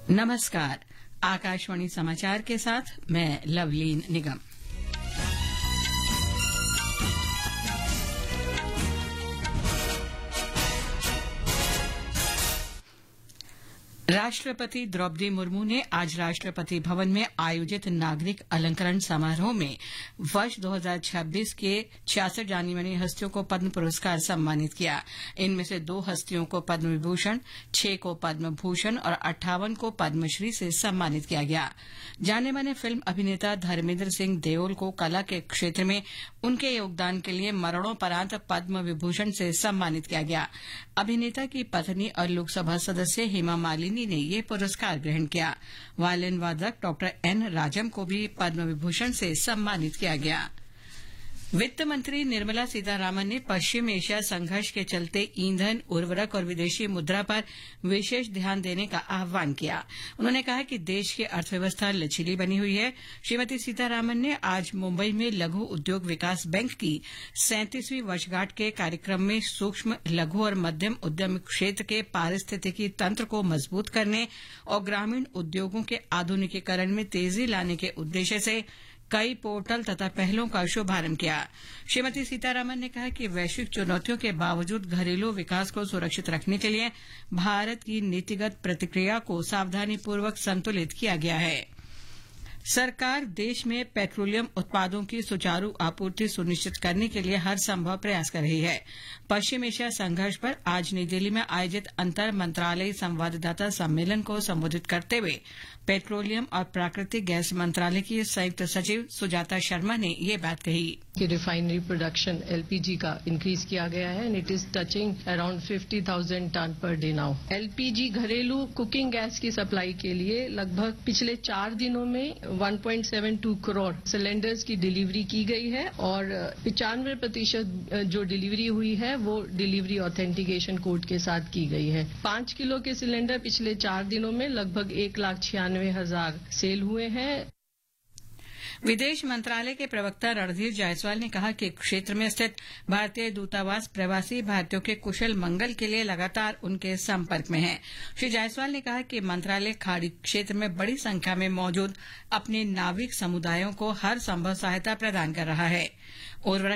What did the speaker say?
नमस्कार। आकाशवाणी समाचार के साथ मैं लवलीन निगम। राष्ट्रपति द्रौपदी मुर्मू ने आज राष्ट्रपति भवन में आयोजित नागरिक अलंकरण समारोह में वर्ष 2026 के 66 जानी मानी हस्तियों को पद्म पुरस्कार सम्मानित किया। इनमें से 2 हस्तियों को पद्म विभूषण, 6 को पद्म भूषण और 58 को पद्मश्री से सम्मानित किया गया। जाने माने फिल्म अभिनेता धर्मेंद्र सिंह देओल को कला के क्षेत्र में उनके योगदान के लिए मरणोपरांत पद्म विभूषण से सम्मानित किया गया। अभिनेता की पत्नी और लोकसभा सदस्य हेमा मालिनी ने ये पुरस्कार ग्रहण किया। वायलिन वादक डॉ एन राजम को भी पद्म विभूषण से सम्मानित किया गया। वित्त मंत्री निर्मला सीतारामन ने पश्चिम एशिया संघर्ष के चलते ईंधन, उर्वरक और विदेशी मुद्रा पर विशेष ध्यान देने का आह्वान किया। उन्होंने कहा कि देश की अर्थव्यवस्था लचीली बनी हुई है। श्रीमती सीतारामन ने आज मुंबई में लघु उद्योग विकास बैंक की 37वीं वर्षगांठ के कार्यक्रम में सूक्ष्म, लघु और मध्यम उद्यम क्षेत्र के पारिस्थितिकी तंत्र को मजबूत करने और ग्रामीण उद्योगों के आधुनिकीकरण में तेजी लाने के उद्देश्य से कई पोर्टल तथा पहलों का शुभारंभ किया। श्रीमती सीतारामन ने कहा कि वैश्विक चुनौतियों के बावजूद घरेलू विकास को सुरक्षित रखने के लिए भारत की नीतिगत प्रतिक्रिया को सावधानीपूर्वक संतुलित किया गया है। सरकार देश में पेट्रोलियम उत्पादों की सुचारू आपूर्ति सुनिश्चित करने के लिए हर संभव प्रयास कर रही है। पश्चिम एशिया संघर्ष पर आज नई दिल्ली में आयोजित अंतर मंत्रालयी संवाददाता सम्मेलन को संबोधित करते हुए पेट्रोलियम और प्राकृतिक गैस मंत्रालय की संयुक्त सचिव सुजाता शर्मा ने ये बात कही कि रिफाइनरी प्रोडक्शन एलपीजी का इंक्रीज किया गया है and it is touching around 50,000 ton per day now. LPG घरेलू कुकिंग गैस की सप्लाई के लिए लगभग पिछले 4 दिनों में 1.72 करोड़ सिलेंडर्स की डिलीवरी की गई है और 95% जो डिलीवरी हुई है वो डिलीवरी ऑथेंटिकेशन कोड के साथ की गई है। 5 किलो के सिलेंडर पिछले 4 दिनों में लगभग 1,96,000 सेल हुए हैं। विदेश मंत्रालय के प्रवक्ता रणधीर जायसवाल ने कहा कि क्षेत्र में स्थित भारतीय दूतावास प्रवासी भारतीयों के कुशल मंगल के लिए लगातार उनके संपर्क में है। श्री जायसवाल ने कहा कि मंत्रालय खाड़ी क्षेत्र में बड़ी संख्या में मौजूद अपने नाविक समुदायों को हर संभव सहायता प्रदान कर रहा है।